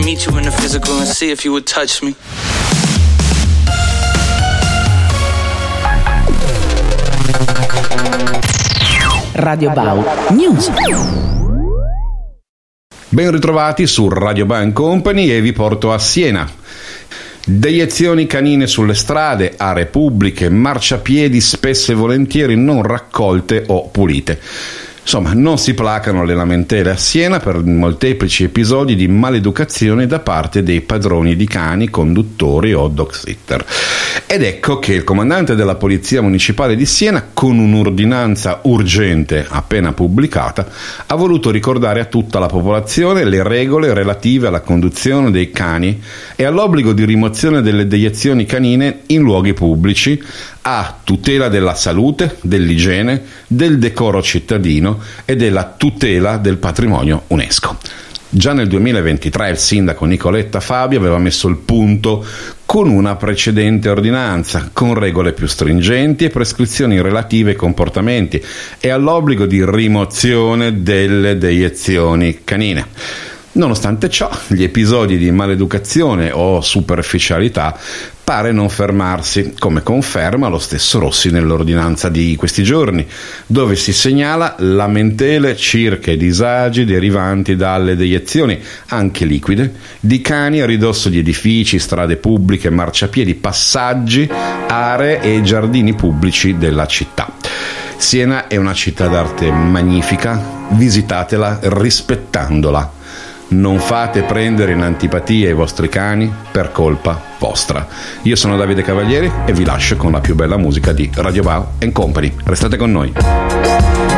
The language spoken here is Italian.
meet you in the physical and see if you would touch me. Radio Bau News. Ben ritrovati su Radio Bau Company e vi porto a Siena. Deiezioni canine sulle strade, aree pubbliche, marciapiedi spesso e volentieri non raccolte o pulite. Insomma, non si placano le lamentele a Siena per molteplici episodi di maleducazione da parte dei padroni di cani, conduttori o dog sitter. Ed ecco che il comandante della Polizia Municipale di Siena, con un'ordinanza urgente appena pubblicata, ha voluto ricordare a tutta la popolazione le regole relative alla conduzione dei cani e all'obbligo di rimozione delle deiezioni canine in luoghi pubblici, a tutela della salute, dell'igiene, del decoro cittadino e della tutela del patrimonio UNESCO. Già nel 2023 il sindaco Nicoletta Fabbio aveva messo il punto con una precedente ordinanza, con regole più stringenti e prescrizioni relative ai comportamenti e all'obbligo di rimozione delle deiezioni canine. Nonostante ciò, gli episodi di maleducazione o superficialità pare non fermarsi, come conferma lo stesso Rossi nell'ordinanza di questi giorni, dove si segnala lamentele circa i disagi derivanti dalle deiezioni, anche liquide, di cani a ridosso di edifici, strade pubbliche, marciapiedi, passaggi, aree e giardini pubblici della città. Siena è una città d'arte magnifica, visitatela rispettandola. Non fate prendere in antipatia i vostri cani per colpa vostra. Io sono Davide Cavalieri e vi lascio con la più bella musica di Radio Bau Company. Restate con noi.